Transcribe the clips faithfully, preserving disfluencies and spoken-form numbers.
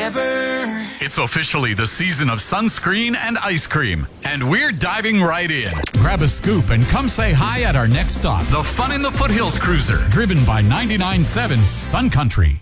forever. It's officially the season of sunscreen and ice cream, and we're diving right in. Grab a scoop and come say hi at our next stop. The Fun in the Foothills Cruiser, driven by ninety-nine point seven Sun Country.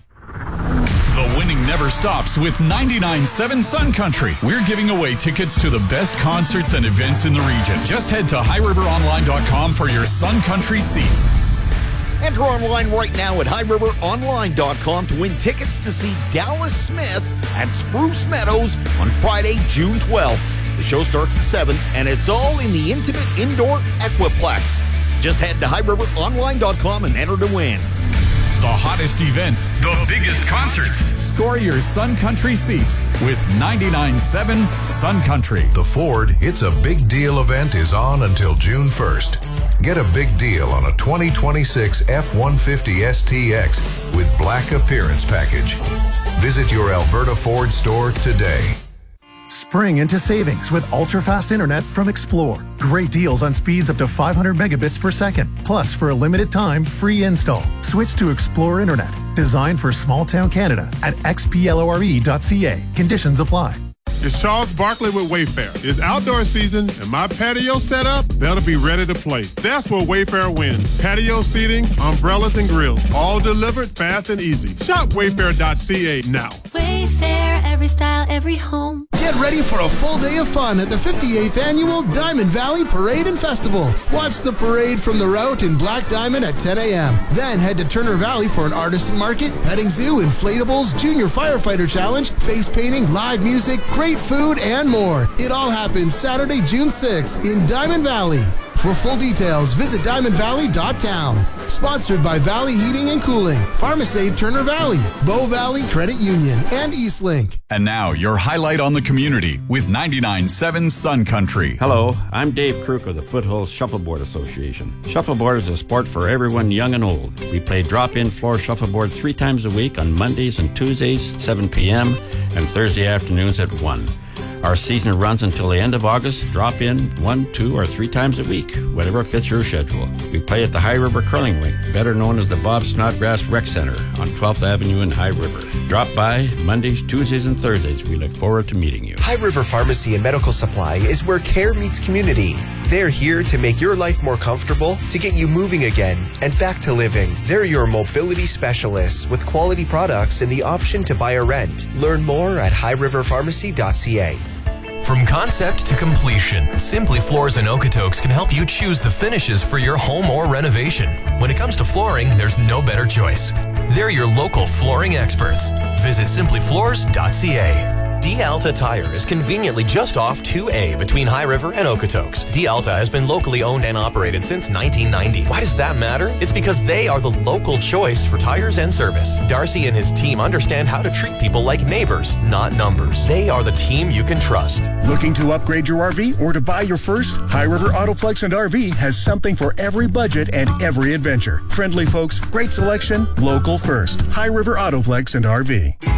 The winning never stops with ninety-nine point seven Sun Country. We're giving away tickets to the best concerts and events in the region. Just head to high river online dot com for your Sun Country seats. Enter online right now at high river online dot com to win tickets to see Dallas Smith at Spruce Meadows on Friday, June twelfth. The show starts at seven, and it's all in the intimate indoor Equiplex. Just head to high river online dot com and enter to win. The hottest events, the biggest concerts. Score your Sun Country seats with ninety-nine point seven Sun Country. The Ford It's a Big Deal event is on until June first. Get a big deal on a twenty twenty-six F one fifty S T X with Black Appearance Package. Visit your Alberta Ford store today. Spring into savings with ultra-fast internet from Explore. Great deals on speeds up to five hundred megabits per second. Plus, for a limited time, free install. Switch to Explore Internet. Designed for small-town Canada at x p l o r e dot c a. Conditions apply. It's Charles Barkley with Wayfair. It's outdoor season, and my patio setup better be ready to play. That's where Wayfair wins. Patio seating, umbrellas, and grills. All delivered fast and easy. Shop wayfair dot c a now. Wayfair, every style, every home. Get ready for a full day of fun at the fifty-eighth Annual Diamond Valley Parade and Festival. Watch the parade from the route in Black Diamond at ten a.m. Then head to Turner Valley for an artisan market, petting zoo, inflatables, junior firefighter challenge, face painting, live music, great food, and more. It all happens Saturday, June sixth in Diamond Valley. For full details, visit diamond valley dot town. Sponsored by Valley Heating and Cooling, PharmaSave Turner Valley, Bow Valley Credit Union, and Eastlink. And now, your highlight on the community with ninety-nine point seven Sun Country. Hello, I'm Dave Kruk of the Foothills Shuffleboard Association. Shuffleboard is a sport for everyone young and old. We play drop-in floor shuffleboard three times a week on Mondays and Tuesdays at seven p.m. and Thursday afternoons at one. Our season runs until the end of August. Drop in one, two, or three times a week, whatever fits your schedule. We play at the High River Curling Rink, better known as the Bob Snodgrass Rec Center on twelfth Avenue in High River. Drop by Mondays, Tuesdays, and Thursdays. We look forward to meeting you. High River Pharmacy and Medical Supply is where care meets community. They're here to make your life more comfortable, to get you moving again and back to living. They're your mobility specialists with quality products and the option to buy or rent. Learn more at high river pharmacy dot c a. From concept to completion, Simply Floors and Okotoks can help you choose the finishes for your home or renovation. When it comes to flooring, there's no better choice. They're your local flooring experts. Visit simply floors dot c a. D-Alta Tire is conveniently just off two A between High River and Okotoks. D-Alta has been locally owned and operated since nineteen ninety. Why does that matter? It's because they are the local choice for tires and service. Darcy and his team understand how to treat people like neighbors, not numbers. They are the team you can trust. Looking to upgrade your R V or to buy your first? High River Autoplex and R V has something for every budget and every adventure. Friendly folks, great selection, local first. High River Autoplex and R V.